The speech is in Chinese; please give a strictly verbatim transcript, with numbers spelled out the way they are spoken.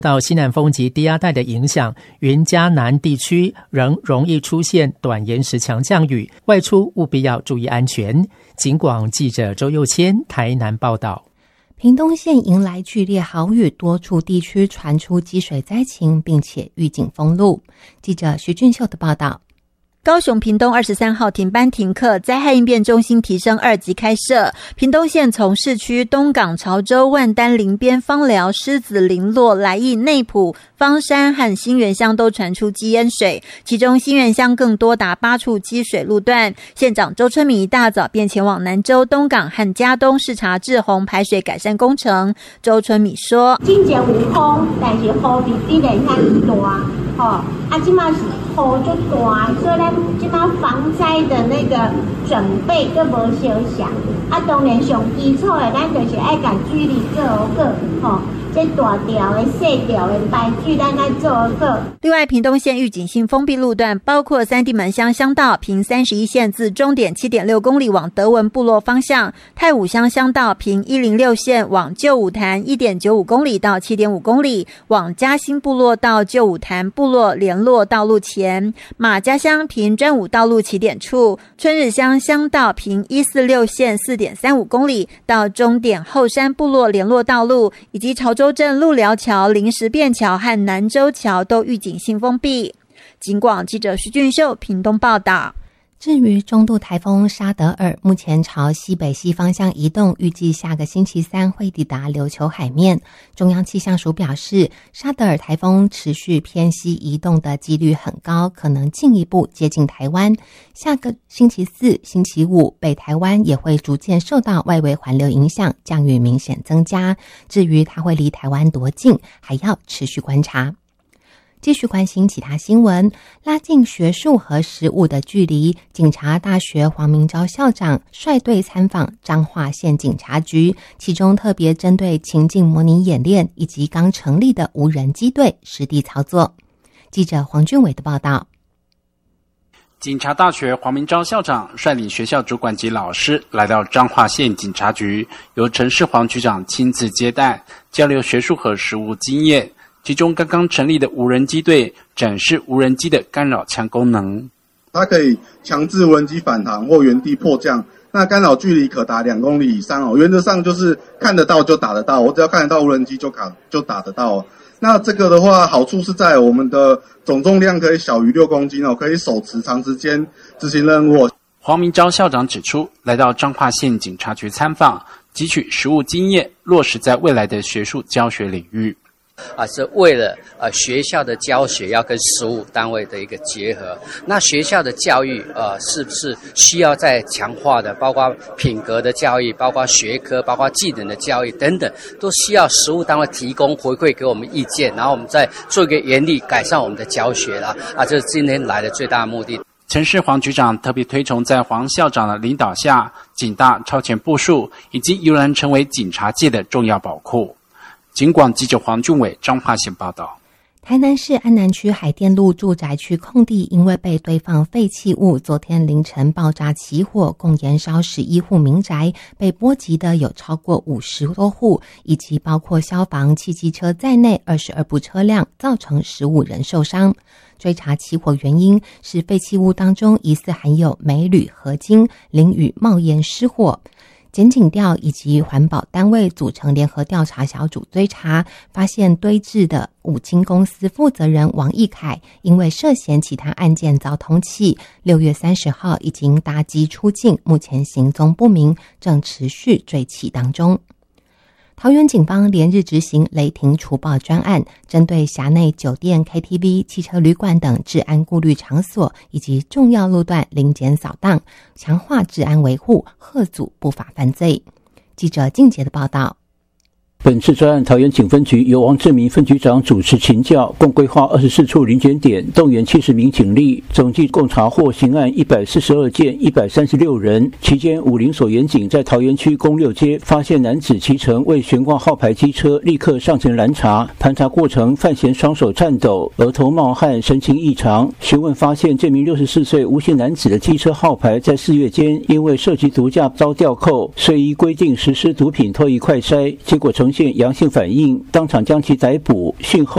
到西南风及低压带的影响，云嘉南地区仍容易出现短延时强降雨，外出务必要注意安全。警广记者周佑谦台南报道。 屏东县迎来剧烈豪雨，多处地区传出积水灾情，并且预警封路。记者徐俊秀的报道。 高雄屏东二十三号停班停课，灾害应变中心提升二级开设。屏东县从市区东港、潮州、万丹、林边、枋寮、狮子林落、来义、内埔、枋山和新园乡都传出积淹水，其中新园乡更多达八处积水路段。县长周春米一大早便前往南州、东港和嘉东视察志洪排水改善工程。周春米说：“ 真正有雨，但是雨比比例遐大，吼、哦，啊，即马是雨就大，所以咱即马防灾的那个准备都无小想。啊，当然上基础的，咱就是爱甲水利做好个，吼、哦。”这大条的、细条的排水，咱来做个。 另外，屏东县预警性封闭路段包括三地门乡乡道平三十一线自终点 七点六公里往德文部落方向，太武乡乡道平一零六线往旧武潭 一点九五公里到 七点五公里，往嘉兴部落到旧武潭部落联络道路前，马家乡平专武道路起点处，春日乡乡道平一四六线 四点三五公里到终点后山部落联络道路，以及潮州镇路寮桥、临时便桥和南州桥都预警性封闭。警广记者徐俊秀屏东报道。 至于中度台风沙德尔，目前朝西北西方向移动，预计下个星期三会抵达琉球海面。中央气象署表示，沙德尔台风持续偏西移动的几率很高，可能进一步接近台湾。下个星期四、星期五，北台湾也会逐渐受到外围环流影响，降雨明显增加。至于它会离台湾多近，还要持续观察。继续关心其他新闻，拉近学术和实务的距离。警察大学黄明昭校长率队参访彰化县警察局，其中特别针对情境模拟演练以及刚成立的无人机队实地操作。记者黄俊伟的报道。 警察大学黄明昭校长率领学校主管及老师来到彰化县警察局，由陈世煌局长亲自接待，交流学术和实务经验。其中刚刚成立的无人机队展示无人机的干扰枪功能， 它可以强制无人机返航或原地迫降，那干扰距离可达两公里以上哦。原则上就是看得到就打得到，我只要看得到无人机就打就打得到。那这个的话，好处是在我们的总重量可以小于六公斤哦，可以手持长时间执行任务。 黄明昭校长指出，来到彰化县警察局参访，汲取实务经验，落实在未来的学术教学领域。 啊，是为了呃学校的教学要跟实务单位的一个结合。那学校的教育呃是不是需要再强化的？包括品格的教育，包括学科，包括技能的教育等等，都需要实务单位提供回馈给我们意见，然后我们再做一个严厉改善我们的教学啦。啊，这是今天来的最大的目的。 陈世煌局长特别推崇在黄校长的领导下，警大超前部署，已经悠然成为警察界的重要宝库。警广记者黄俊伟彰化县报道。 台南市安南区海淀路住宅区空地因为被堆放废弃物，昨天凌晨爆炸起火，共燃烧十一户民宅，被波及的有超过五十多户，以及包括消防、汽机车在内二十二部车辆，造成十五人受伤。追查起火原因，是废弃物当中疑似含有镁铝合金，淋雨冒烟失火。检警调以及环保单位组成联合调查小组追查，发现堆置的五金公司负责人王义凯因为涉嫌其他案件遭通缉，六月三十号已经搭机出境，目前行踪不明，正持续追缉当中。桃园警方连日执行雷霆除暴专案，针对辖内酒店、K T V、汽车旅馆等治安顾虑场所以及重要路段临检扫荡，强化治安维护，遏阻不法犯罪。记者静杰的报道。 本次专案，桃园警分局由王志明分局长主持勤教，共规划二十四处临检点，动员七十名警力，总计共查获刑案一百四十二件，一百三十六人。期间，武林所严警在桃园区公六街发现男子骑乘未悬挂号牌机车，立刻上前拦查。盘查过程，犯嫌双手颤抖，额头冒汗，神情异常。询问发现，这名六十四岁吴姓男子的机车号牌在四月间因为涉及毒驾遭吊扣，遂依规定实施毒品脱移快筛，结果呈现阳性反应，当场将其逮捕，讯后